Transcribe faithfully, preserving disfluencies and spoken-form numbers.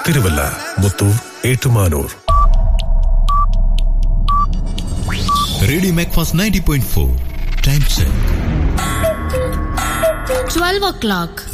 Thiruvalla, Muthoor, Ettumanoor. Radio Macfast ninety point four. Time check twelve o'clock.